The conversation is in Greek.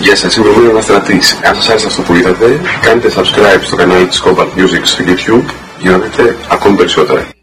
Γεια σας, είμαι ο Μίνος Αστρατής. Αν σας άρεσε αυτό που είδατε, κάντε subscribe στο κανάλι της Cobalt Music στο YouTube για να δείτε ακόμη περισσότερα.